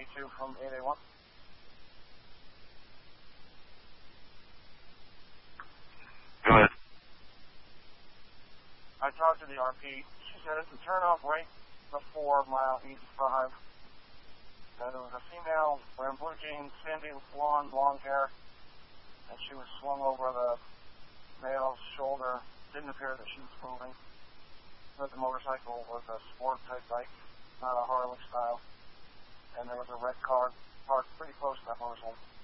A2 from 8A1. Go ahead. I talked to the RP. She said it's a turnoff right before mile 85. There was a female wearing blue jeans, sandy blonde, long hair, and she was swung over the male's shoulder. Didn't appear that she was moving. But the motorcycle was a sport-type bike, not a Harley style. And there was a red car parked pretty close to that motorcycle.